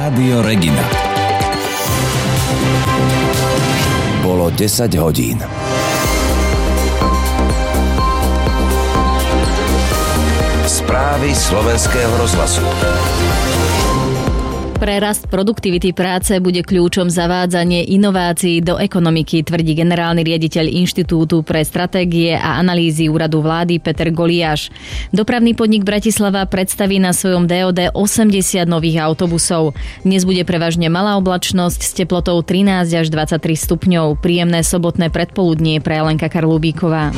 Rádio Regina. Bolo 10 hodín. Správy Slovenského rozhlasu. Pre rast produktivity práce bude kľúčom zavádzanie inovácií do ekonomiky, tvrdí generálny riaditeľ Inštitútu pre stratégie a analýzy úradu vlády Peter Goliáš. Dopravný podnik Bratislava predstaví na svojom DOD 80 nových autobusov. Dnes bude prevažne malá oblačnosť s teplotou 13 až 23 stupňov. Príjemné sobotné predpoludnie pre Lenka Karlúbíková.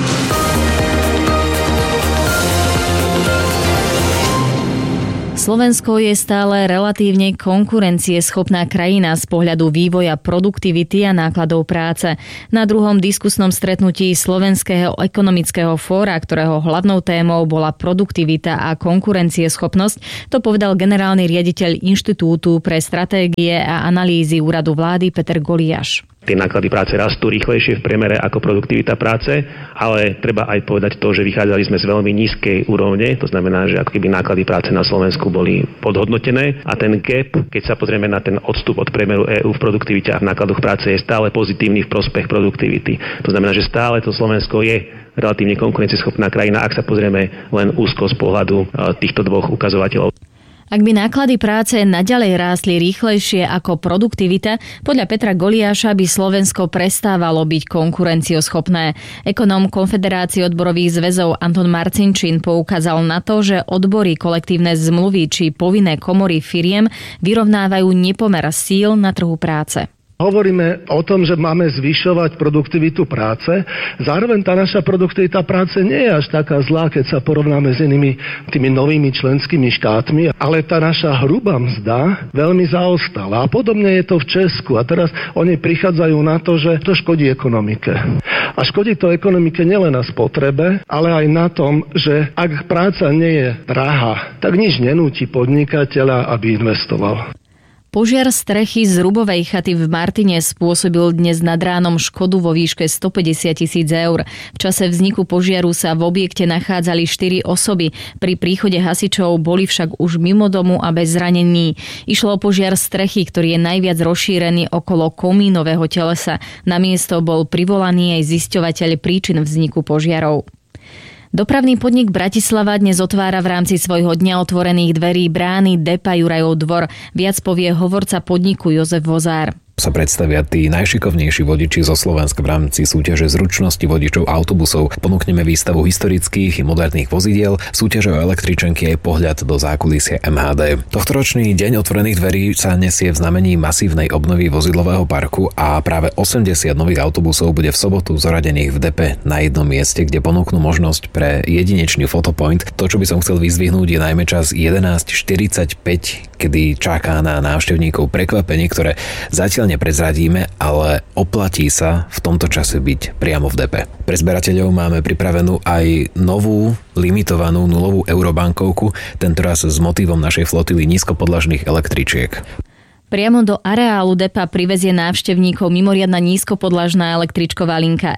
Slovensko je stále relatívne konkurencieschopná krajina z pohľadu vývoja produktivity a nákladov práce. Na druhom diskusnom stretnutí Slovenského ekonomického fóra, ktorého hlavnou témou bola produktivita a konkurencieschopnosť, to povedal generálny riaditeľ Inštitútu pre stratégie a analýzy úradu vlády Peter Goliáš. Tie náklady práce rastú rýchlejšie v priemere ako produktivita práce, ale treba aj povedať to, že vychádzali sme z veľmi nízkej úrovne, to znamená, že ako keby náklady práce na Slovensku boli podhodnotené a ten gap, keď sa pozrieme na ten odstup od priemeru EÚ v produktivite a v nákladoch práce, je stále pozitívny v prospech produktivity. To znamená, že stále to Slovensko je relatívne konkurencieschopná krajina, ak sa pozrieme len úzko z pohľadu týchto dvoch ukazovateľov. Ak by náklady práce naďalej rástli rýchlejšie ako produktivita, podľa Petra Goliáša by Slovensko prestávalo byť konkurencioschopné. Ekonóm Konfederácie odborových zväzov Anton Marcinčín poukázal na to, že odbory, kolektívne zmluvy či povinné komory firiem vyrovnávajú nepomer síl na trhu práce. Hovoríme o tom, že máme zvyšovať produktivitu práce. Zároveň tá naša produktivita práce nie je až taká zlá, keď sa porovnáme s inými tými novými členskými štátmi, ale tá naša hrubá mzda veľmi zaostala. A podobne je to v Česku. A teraz oni prichádzajú na to, že to škodí ekonomike. A škodí to ekonomike nielen na spotrebe, ale aj na tom, že ak práca nie je drahá, tak nič nenúti podnikateľa, aby investoval. Požiar strechy z rubovej chaty v Martine spôsobil dnes nad ránom škodu vo výške 150 000 eur. V čase vzniku požiaru sa v objekte nachádzali 4 osoby. Pri príchode hasičov boli však už mimo domu a bez zranení. Išlo o požiar strechy, ktorý je najviac rozšírený okolo komínového telesa. Na miesto bol privolaný aj zisťovateľ príčin vzniku požiarov. Dopravný podnik Bratislava dnes otvára v rámci svojho dňa otvorených dverí brány Depa Jurajov dvor. Viac povie hovorca podniku Jozef Vozár. Sa predstavia tí najšikovnejší vodiči zo Slovenska v rámci súťaže zručnosti vodičov autobusov. Ponúkneme výstavu historických i moderných vozidiel, súťaže o električenky aj pohľad do zákulisia MHD. Tohtoročný deň otvorených dverí sa nesie v znamení masívnej obnovy vozidlového parku a práve 80 nových autobusov bude v sobotu zoradených v Depe na jednom mieste, kde ponúknú možnosť pre jedinečný fotopoint. To, čo by som chcel vyzdvihnúť, je najmä čas 11:45, kedy čaká na návštevníkov prekvapenie, ktoré zatiaľ neprezradíme, ale oplatí sa v tomto čase byť priamo v Depe. Pre zberateľov máme pripravenú aj novú limitovanú nulovú eurobankovku, tentoraz s motívom našej flotily nízkopodlažných električiek. Priamo do areálu Depa privezie návštevníkov mimoriadna nízkopodlažná električková linka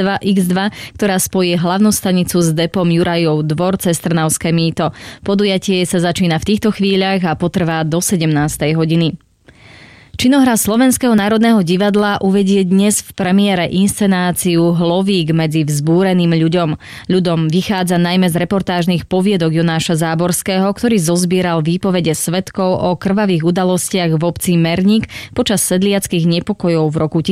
X2, ktorá spojí hlavnú stanicu s Depom Jurajov dvor cez Trnavské Mýto. Podujatie sa začína v týchto chvíľach a potrvá do 17. hodiny. Činohra Slovenského národného divadla uvedie dnes v premiére inscenáciu Hlovík medzi vzbúreným ľudom vychádza najmä z reportážnych poviedok Jonáša Záborského, ktorý zozbieral výpovede svedkov o krvavých udalostiach v obci Merník počas sedliackych nepokojov v roku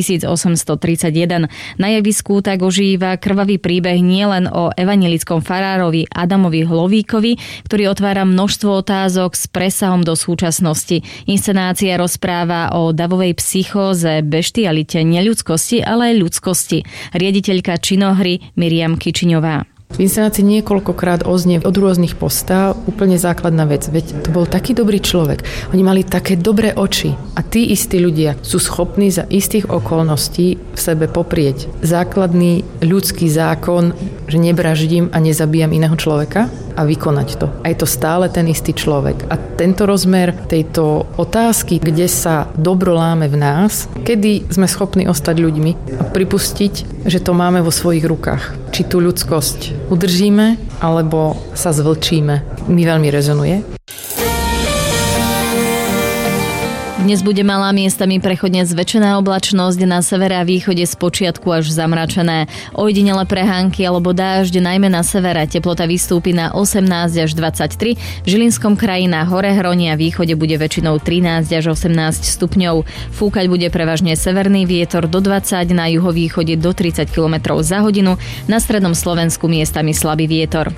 1831. Na javisku tak ožíva krvavý príbeh nielen o evanjelickom farárovi Adamovi Hlovíkovi, ktorý otvára množstvo otázok s presahom do súčasnosti. Inscenácia rozpráva o davovej psychóze, beštialite, neľudskosti, ale aj ľudskosti. Riaditeľka činohry Miriam Kičiňová. V inscenácii niekoľkokrát oznie od rôznych postáv úplne základná vec. Veď to bol taký dobrý človek. Oni mali také dobré oči. A tí istí ľudia sú schopní za istých okolností v sebe poprieť základný ľudský zákon, že nebraždím a nezabíjam iného človeka a vykonať to. A je to stále ten istý človek. A tento rozmer tejto otázky, kde sa dobro láme v nás, kedy sme schopní ostať ľuďmi a pripustiť, že to máme vo svojich rukách. Či tú ľudskosť udržíme, alebo sa zvlčíme. Mi veľmi rezonuje. Dnes bude malá miestami prechodne zväčšená oblačnosť, na severe a východe spočiatku až zamračené. Ojedinele prehánky alebo dážď najmä na severe, teplota vystúpi na 18 až 23, v Žilinskom kraji na Horehroní a východe bude väčšinou 13 až 18 stupňov. Fúkať bude prevažne severný vietor do 20, na juhovýchode do 30 km za hodinu, na strednom Slovensku miestami slabý vietor.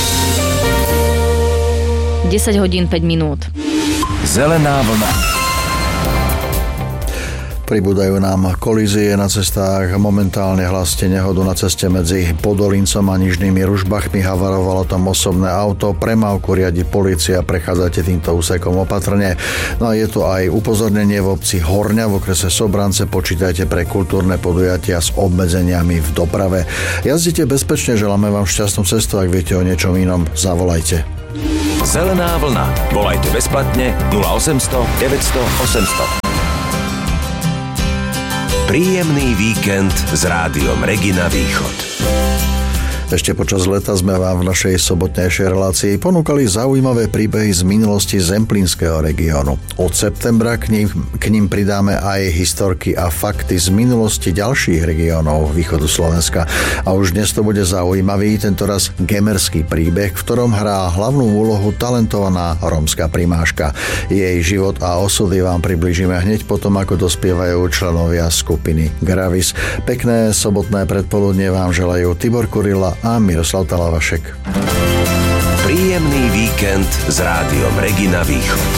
10 hodín 5 minút. Zelená vlna. Pribúdajú nám kolízie na cestách. Momentálne hláste nehodu na ceste medzi Podolincom a Nižnými Ružbachmi. Havarovalo tam osobné auto. Premávku riadi polícia. Prechádzate týmto úsekom opatrne. No a je to aj upozornenie v obci Horňa v okrese Sobrance. Počítajte pre kultúrne podujatia s obmedzeniami v doprave. Jazdite bezpečne, želáme vám šťastnú cestu. Ak viete o niečom inom, zavolajte. Zelená vlna. Volajte bezplatne 0800 900 800. Príjemný víkend s rádiom Regina Východ. Ešte počas leta sme vám v našej sobotnejšej relácii ponúkali zaujímavé príbehy z minulosti zemplínskeho regiónu. Od septembra k ním pridáme aj historky a fakty z minulosti ďalších regiónov východu Slovenska. A už dnes to bude zaujímavý, tentoraz gemerský príbeh, v ktorom hrá hlavnú úlohu talentovaná rómska primáška. Jej život a osudy vám priblížime hneď potom, ako dospievajú členovia skupiny Gravis. Pekné sobotné predpoludnie vám želajú Tibor Kurila a Miroslav Talavašek. Príjemný víkend s rádiom Regina Východ.